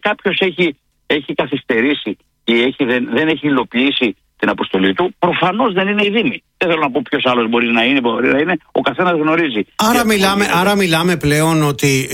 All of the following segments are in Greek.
κάποιος έχει καθυστερήσει ή δεν έχει υλοποιήσει την αποστολή του, προφανώς δεν είναι η Δήμη. Δεν θέλω να πω ποιος άλλος μπορεί να είναι, ο καθένας γνωρίζει. Άρα μιλάμε πλέον ότι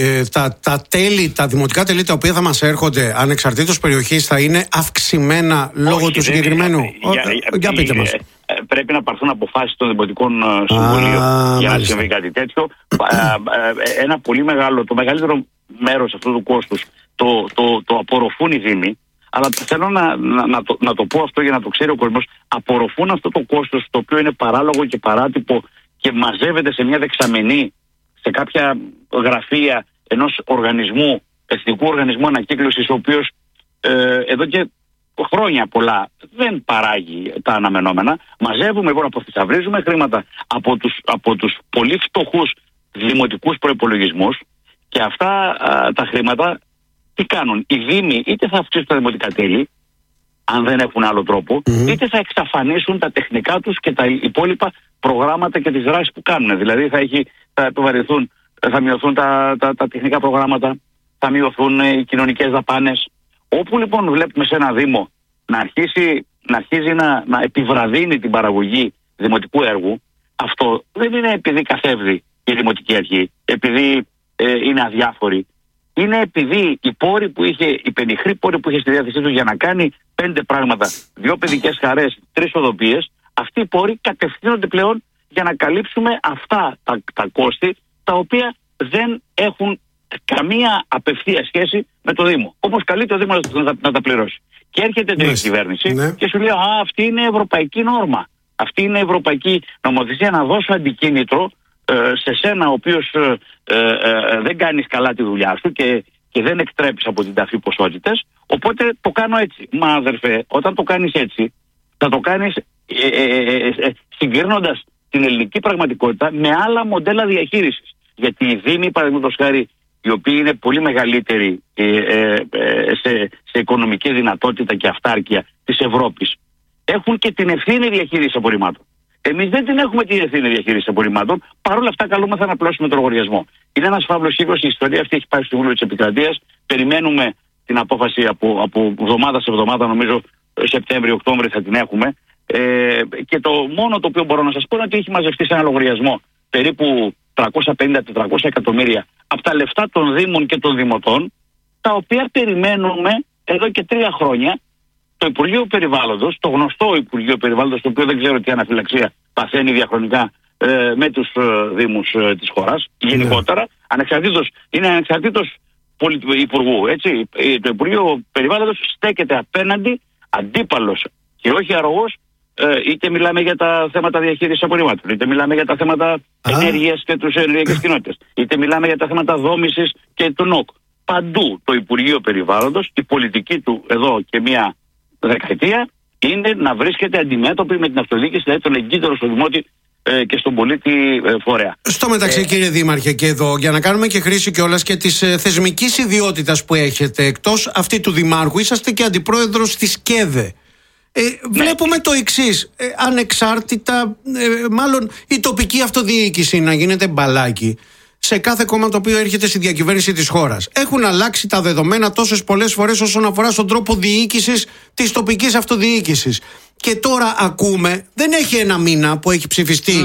τα δημοτικά τέλη τα οποία θα μας έρχονται ανεξαρτήτως περιοχής θα είναι αυξημένα λόγω του συγκεκριμένου. Για πείτε μας. Πρέπει να πάρθουν αποφάσεις των δημοτικών συμβουλίων για να συμβεί κάτι τέτοιο. Ένα πολύ μεγάλο, το μεγαλύτερο μέρος αυτού του κόστους το απορροφούν οι Δήμοι. Αλλά θέλω να το πω αυτό για να το ξέρει ο κόσμος. Απορροφούν αυτό το κόστος, το οποίο είναι παράλογο και παράτυπο και μαζεύεται σε μια δεξαμενή, σε κάποια γραφεία ενός οργανισμού, εθνικού οργανισμού ανακύκλωσης, ο οποίος εδώ και χρόνια πολλά δεν παράγει τα αναμενόμενα. Μαζεύουμε, αποθυσαυρίζουμε χρήματα από τους πολύ φτωχούς δημοτικούς προϋπολογισμούς και αυτά τα χρήματα τι κάνουν? Οι Δήμοι είτε θα αυξήσουν τα δημοτικά τέλη, αν δεν έχουν άλλο τρόπο, είτε θα εξαφανίσουν τα τεχνικά τους και τα υπόλοιπα προγράμματα και τις δράσεις που κάνουν. Δηλαδή θα μειωθούν τα τεχνικά προγράμματα, θα μειωθούν οι κοινωνικές δαπάνες. Όπου λοιπόν βλέπουμε σε ένα Δήμο να αρχίζει να επιβραδύνει την παραγωγή δημοτικού έργου, αυτό δεν είναι επειδή καθέβδει η δημοτική αρχή, επειδή είναι αδιάφορη. Είναι επειδή οι πενιχροί πόροι που είχε στη διάθεσή του για να κάνει 5 πράγματα, 2 παιδικές χαρές, 3 οδοποιίες, αυτοί οι πόροι κατευθύνονται πλέον για να καλύψουμε αυτά τα κόστη, τα οποία δεν έχουν καμία απευθεία σχέση με το Δήμο. Όπως καλείται ο Δήμος να τα πληρώσει. Και έρχεται η κυβέρνηση και σου λέει αυτή είναι ευρωπαϊκή νόρμα. Αυτή είναι ευρωπαϊκή νομοθεσία, να δώσω αντικίνητρο σε σένα ο οποίος δεν κάνεις καλά τη δουλειά σου και δεν εκτρέπεις από την ταφή ποσότητες, οπότε το κάνω έτσι. Μα αδερφέ, όταν το κάνεις έτσι, θα το κάνεις συγκρίνοντας την ελληνική πραγματικότητα με άλλα μοντέλα διαχείρισης. Γιατί οι Δήμοι, παραδείγματος χάρη, οι οποίοι είναι πολύ μεγαλύτεροι σε οικονομική δυνατότητα και αυτάρκεια της Ευρώπης, έχουν και την ευθύνη διαχείρισης απορριμμάτων. Εμείς δεν την έχουμε την ευθύνη διαχείρισης απορριμμάτων, παρόλα αυτά καλούμεθα να πλώσουμε τον λογαριασμό. Είναι ένας φαύλος κύκλος, η ιστορία αυτή έχει πάει στο Συμβούλιο της Επικρατείας. Περιμένουμε την απόφαση από εβδομάδα σε εβδομάδα, νομίζω Σεπτέμβριο-Οκτώβριο θα την έχουμε. Και το μόνο το οποίο μπορώ να σας πω είναι ότι έχει μαζευτεί σε ένα λογαριασμό περίπου 350-400 εκατομμύρια από τα λεφτά των Δήμων και των Δημοτών, τα οποία περιμένουμε εδώ και 3 χρόνια το Υπουργείο Περιβάλλοντος, το γνωστό Υπουργείο Περιβάλλοντος, το οποίο δεν ξέρω τι αναφυλαξία παθαίνει διαχρονικά με τους Δήμους της χώρας, γενικότερα, είναι ανεξαρτήτως Υπουργού, έτσι. Το Υπουργείο Περιβάλλοντος στέκεται απέναντι, αντίπαλος και όχι αρρωγός, είτε μιλάμε για τα θέματα διαχείρισης απορριμμάτων, είτε μιλάμε για τα θέματα ενέργειας και τους ενεργειακές κοινότητες, είτε μιλάμε για τα θέματα δόμησης και του ΝΟΚ. Παντού το Υπουργείο Περιβάλλοντος, η πολιτική του εδώ και μια δεκαετία είναι να βρίσκεται αντιμέτωπη με την αυτοδιοίκηση, δηλαδή τον εγκύτερο στον δημότη και στον πολίτη φορέα. Στο μεταξύ, κύριε Δήμαρχε, και εδώ για να κάνουμε και χρήση κιόλας και της θεσμικής ιδιότητας που έχετε, εκτός αυτή του Δημάρχου, είσαστε και αντιπρόεδρος της ΚΕΔΕ. Βλέπουμε το εξής, ανεξάρτητα, μάλλον η τοπική αυτοδιοίκηση να γίνεται μπαλάκι σε κάθε κόμμα το οποίο έρχεται στη διακυβέρνηση της χώρας. Έχουν αλλάξει τα δεδομένα τόσες πολλές φορές όσον αφορά στον τρόπο διοίκησης της τοπικής αυτοδιοίκησης. Και τώρα ακούμε, δεν έχει ένα μήνα που έχει ψηφιστεί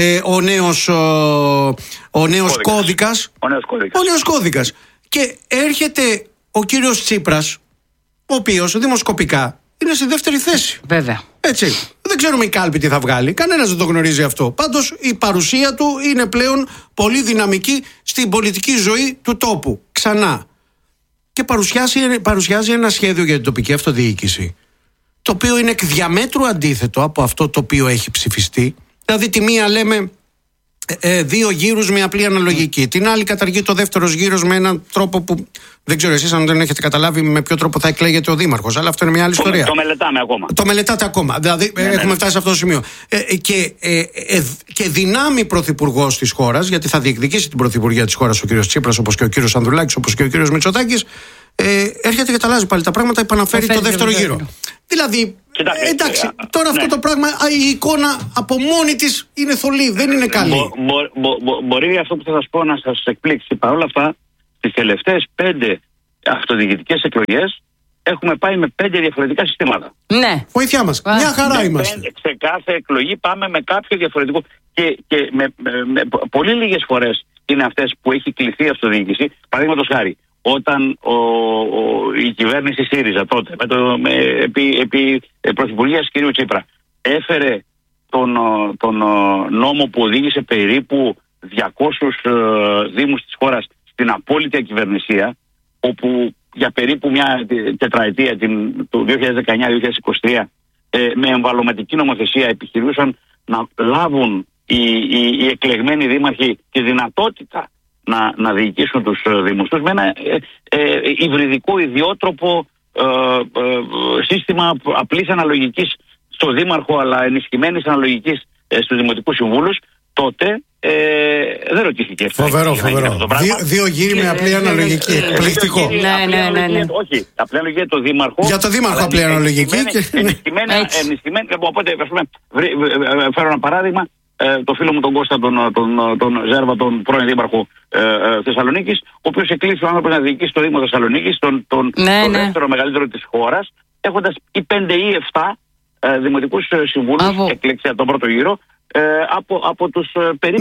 ο νέος κώδικας. Και έρχεται ο κύριος Τσίπρας, ο οποίος δημοσκοπικά είναι στη δεύτερη θέση. Βέβαια. Έτσι. Δεν ξέρουμε η κάλπη τι θα βγάλει. Κανένας δεν το γνωρίζει αυτό. Πάντως η παρουσία του είναι πλέον πολύ δυναμική στην πολιτική ζωή του τόπου. Ξανά. Και παρουσιάζει ένα σχέδιο για την τοπική αυτοδιοίκηση, το οποίο είναι εκ διαμέτρου αντίθετο από αυτό το οποίο έχει ψηφιστεί. Δηλαδή τη μία λέμε 2 γύρους με απλή αναλογική. Την άλλη καταργεί το δεύτερος γύρος με έναν τρόπο που δεν ξέρω εσείς αν δεν έχετε καταλάβει με ποιο τρόπο θα εκλέγεται ο Δήμαρχος. Αλλά αυτό είναι μια άλλη ιστορία. Το μελετάμε ακόμα. Το μελετάτε ακόμα. Δηλαδή έχουμε φτάσει σε αυτό το σημείο. Και δυνάμει πρωθυπουργός της χώρας, γιατί θα διεκδικήσει την πρωθυπουργία της χώρας ο κύριος Τσίπρας, όπως και ο κύριος Ανδρουλάκης, όπως και ο κύριος Μητσοτάκης, έρχεται και τα αλλάζει πάλι τα πράγματα, επαναφέρει το δεύτερο γύρο. Δηλαδή, εντάξει, τώρα αυτό το πράγμα, η εικόνα από μόνη της είναι θολή, δεν είναι καλή. Μπορεί αυτό που θα σας πω να σας εκπλήξει. Παρ' όλα αυτά, τις τελευταίες 5 αυτοδιοικητικές εκλογές έχουμε πάει με 5 διαφορετικά συστήματα. Ναι. Βοήθειά μας. Μια χαρά είμαστε. Σε κάθε εκλογή πάμε με κάποιο διαφορετικό. Και με πολύ λίγες φορές είναι αυτές που έχει κληθεί η αυτοδιοίκηση. Παραδείγματος χάρη, όταν η κυβέρνηση ΣΥΡΙΖΑ τότε, επί πρωθυπουργίας κ. Τσίπρα, έφερε τον νόμο που οδήγησε περίπου 200 δήμους της χώρας στην απόλυτη ακυβερνησία, όπου για περίπου μια τετραετία, το 2019-2023, με εμβαλωματική νομοθεσία επιχειρούσαν να λάβουν οι εκλεγμένοι δήμαρχοι τη δυνατότητα να διοικήσουν τους δήμους τους με ένα υβριδικό, ιδιότροπο σύστημα απλής αναλογικής στο δήμαρχο, αλλά ενισχυμένης αναλογικής στους δημοτικούς συμβούλους. Τότε δεν ρωτήθηκε. Φοβερό. Δύο γύρι με απλή αναλογική. Εκπληκτικό. Ναι. Όχι, απλή αναλογική για το δήμαρχο. Για το δήμαρχο απλή αναλογική. Ενισχυμένη. Οπότε, φέρω ένα παράδειγμα. Το φίλο μου τον Κώστα, τον Ζέρβα, τον πρώην δήμαρχο Θεσσαλονίκης, ο οποίος εκλήθη ο άνθρωπος να διοικήσει το Δήμο Θεσσαλονίκης, τον δεύτερο μεγαλύτερο της χώρας, έχοντας ή 5 ή 7 δημοτικούς συμβούλους, εκλέξει από τον πρώτο γύρο, από τους περίπου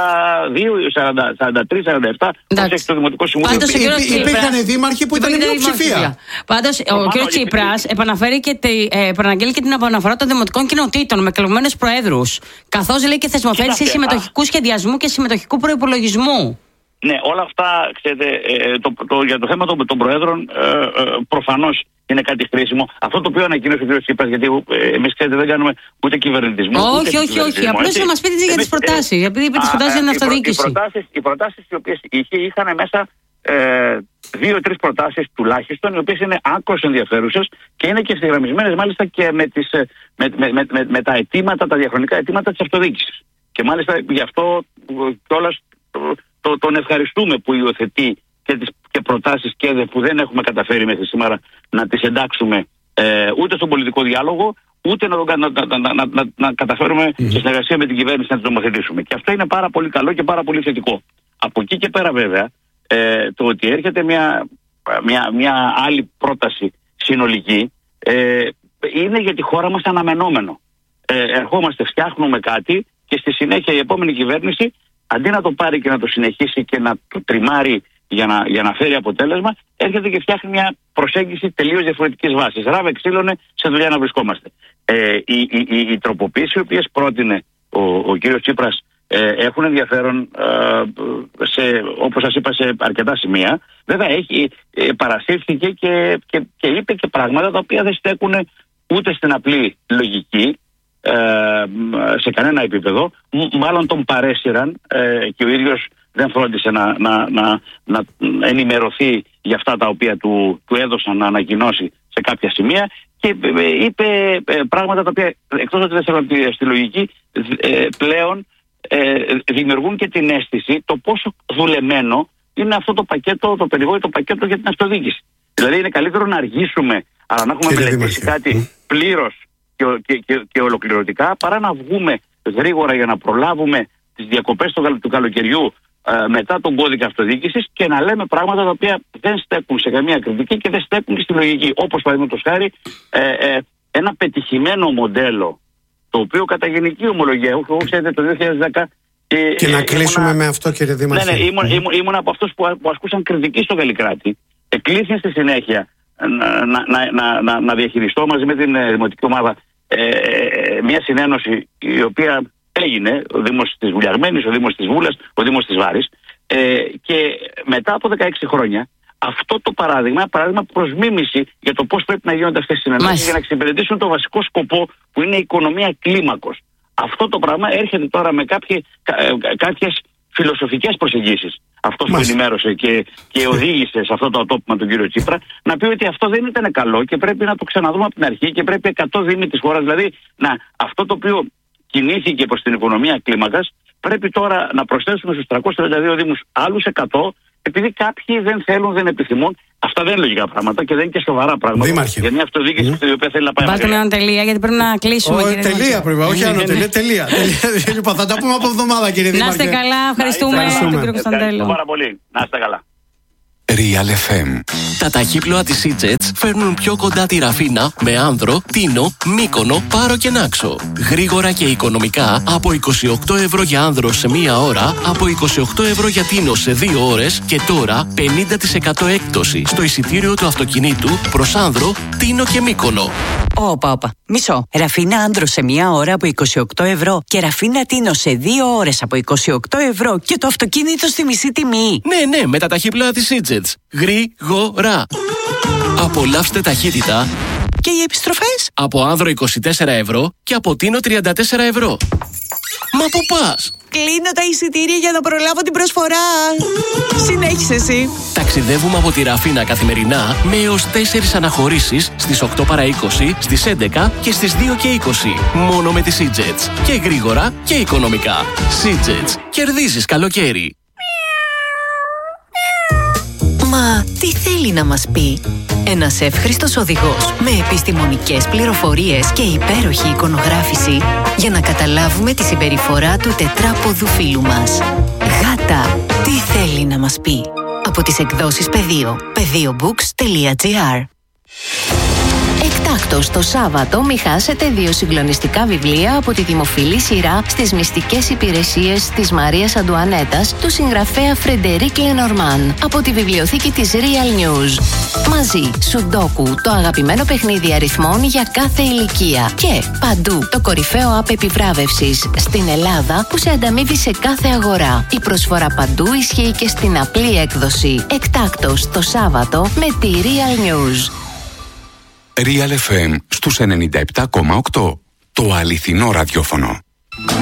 42, 43, 47 που έχει το Δημοτικό Συμβούλιο. Υπήρχαν δήμαρχοι που ήταν μειοψηφία. Πάντως ο κ. Τσίπρας επαναγγέλει και την επαναφορά των δημοτικών κοινοτήτων με εκλεγμένους προέδρους, καθώς λέει και θεσμοθέτηση συμμετοχικού σχεδιασμού και συμμετοχικού προϋπολογισμού. Ναι, όλα αυτά, ξέρετε, για το θέμα των προέδρων προφανώς είναι κάτι χρήσιμο. Αυτό το οποίο ανακοίνωσε ο κ. Τσίπρας, γιατί εμείς, ξέρετε, δεν κάνουμε ούτε κυβερνητισμό. Όχι. Απλώς να μας πείτε για τις προτάσεις. Επειδή είπε τις προτάσεις για την αυτοδιοίκηση. Οι προτάσεις οι οποίες είχαν μέσα 2-3 προτάσεις τουλάχιστον, οι οποίες είναι άκρως ενδιαφέρουσες και είναι και ευθυγραμμισμένες μάλιστα και με τα αιτήματα, τα διαχρονικά αιτήματα της αυτοδιοίκησης. Και μάλιστα γι' αυτό κιόλας τον ευχαριστούμε που υιοθετεί και προτάσεις και που δεν έχουμε καταφέρει μέχρι σήμερα να τις εντάξουμε ούτε στον πολιτικό διάλογο, ούτε να καταφέρουμε σε συνεργασία με την κυβέρνηση να τις νομοθετήσουμε. Και αυτό είναι πάρα πολύ καλό και πάρα πολύ θετικό. Από εκεί και πέρα βέβαια, το ότι έρχεται μια άλλη πρόταση συνολική είναι για τη χώρα μας αναμενόμενο. Ερχόμαστε, φτιάχνουμε κάτι και στη συνέχεια η επόμενη κυβέρνηση, αντί να το πάρει και να το συνεχίσει και να το τριμάρει για να φέρει αποτέλεσμα, έρχεται και φτιάχνει μια προσέγγιση τελείως διαφορετικής βάσης. Ράβε ξύλωνε, σε δουλειά να βρισκόμαστε. Οι τροποποίησεις οι οποίες πρότεινε ο κύριος Τσίπρας έχουν ενδιαφέρον, όπως σας είπα, σε αρκετά σημεία. Βέβαια παρασύρθηκε και είπε και πράγματα τα οποία δεν στέκουν ούτε στην απλή λογική σε κανένα επίπεδο. Μάλλον τον παρέσυραν και ο ίδιος δεν φρόντισε να ενημερωθεί για αυτά τα οποία του έδωσαν να ανακοινώσει σε κάποια σημεία και είπε πράγματα τα οποία, εκτός ότι δεν θέλουν στη λογική, πλέον δημιουργούν και την αίσθηση το πόσο δουλεμένο είναι αυτό το πακέτο, το περιβόητο πακέτο για την αυτοδιοίκηση. Δηλαδή είναι καλύτερο να αργήσουμε, αλλά να έχουμε μελετήσει κάτι πλήρως και ολοκληρωτικά, παρά να βγούμε γρήγορα για να προλάβουμε τις διακοπές του καλοκαιριού μετά τον κώδικα αυτοδιοίκησης και να λέμε πράγματα τα οποία δεν στέκουν σε καμία κριτική και δεν στέκουν και στη λογική. Όπως παραδείγματος χάρη ένα πετυχημένο μοντέλο, το οποίο κατά γενική ομολογία, εγώ ξέρετε το 2010. Και να κλείσουμε με αυτό, κύριε Δήμαρχε. Ναι, ήμουν από αυτούς που ασκούσαν κριτική στο Γαλλικράτη. Εκλήθη στη συνέχεια να διαχειριστώ μαζί με την δημοτική ομάδα μια συνένωση η οποία έγινε, ο Δήμος της Βουλιαγμένης, ο Δήμος της Βούλας, ο Δήμος της Βάρης, και μετά από 16 χρόνια αυτό το παράδειγμα προς μίμηση για το πώς πρέπει να γίνονται αυτές οι συνεννόησεις για να εξυπηρετήσουν το βασικό σκοπό που είναι η οικονομία κλίμακος. Αυτό το πράγμα έρχεται τώρα με κάποιες φιλοσοφικές προσεγγίσεις. Αυτός που ενημέρωσε και οδήγησε σε αυτό το ατόπιμα τον κύριο Τσίπρα, να πει ότι αυτό δεν ήταν καλό και πρέπει να το ξαναδούμε από την αρχή και πρέπει 100 δήμοι της χώρας, δηλαδή αυτό το οποίο κινήθηκε προς την οικονομία κλίμακας, πρέπει τώρα να προσθέσουμε στους 332 δήμους άλλους 100, επειδή κάποιοι δεν θέλουν, δεν επιθυμούν. Αυτά δεν είναι λογικά πράγματα και δεν είναι και σοβαρά πράγματα. Δήμαρχε. Για μια αυτοδιοίκηση η οποία θέλει να πάει. Βάλτε μια τελεία, γιατί πρέπει να κλείσουμε. Τελεία πρέπει, όχι άνω τελεία. Τελεία. Λοιπόν, θα τα πούμε από εβδομάδα, κύριε Δήμαρχε. Να είστε καλά, ευχαριστούμε τον κύριο Κωνσταντέλο. Πάρα πολύ. Να είστε καλά. Real FM. Τα ταχύπλοα της Sea-Jets φέρνουν πιο κοντά τη Ραφίνα με Άνδρο, Τίνο, Μύκονο, Πάρο και Νάξο. Γρήγορα και οικονομικά από 28 ευρώ για Άνδρο σε 1 ώρα, από 28 ευρώ για Τίνο σε 2 ώρες και τώρα 50% έκπτωση στο εισιτήριο του αυτοκινήτου προς Άνδρο, Τίνο και Μύκονο. Όπα. Μισό. Ραφίνα Άνδρο σε 1 ώρα από 28 ευρώ και Ραφίνα Τίνο σε 2 ώρες από 28 ευρώ και το αυτοκίνητο στη μισή τιμή. Ναι, με τα ταχύπλοα της Sea-Jets. Γρήγορα. Απολαύστε ταχύτητα. Και οι επιστροφές? Από Άνδρο 24 ευρώ και από Τίνο 34 ευρώ. Μα πού πας? Κλείνω τα εισιτήρια για να προλάβω την προσφορά. Συνέχισε εσύ. Ταξιδεύουμε από τη Ραφίνα καθημερινά με έως 4 αναχωρήσεις στις 8 παρά 20, στις 11 και στις 2 και 20. Μόνο με τη Sea-Jets. Και γρήγορα και οικονομικά. Sea-Jets. Κερδίζεις καλοκαίρι. Μα τι θέλει να μας πει? Ένας εύχριστος οδηγός με επιστημονικές πληροφορίες και υπέροχη εικονογράφηση για να καταλάβουμε τη συμπεριφορά του τετράποδου φίλου μας. Γάτα, τι θέλει να μας πει? Από τις εκδόσεις Πεδίο. PedioBooks.gr. Εκτάκτως το Σάββατο μη χάσετε 2 συγκλονιστικά βιβλία από τη δημοφιλή σειρά στις μυστικές υπηρεσίες της Μαρίας Αντουανέτας του συγγραφέα Φρεντερίκ Λενορμάν από τη βιβλιοθήκη της Real News. Μαζί, Σουντόκου, το αγαπημένο παιχνίδι αριθμών για κάθε ηλικία και παντού το κορυφαίο app επιβράβευσης στην Ελλάδα που σε ανταμείβει σε κάθε αγορά. Η προσφορά παντού ισχύει και στην απλή έκδοση. Εκτάκτως το Σάββατο με τη Real News. Real FM στους 97,8. Το αληθινό ραδιόφωνο.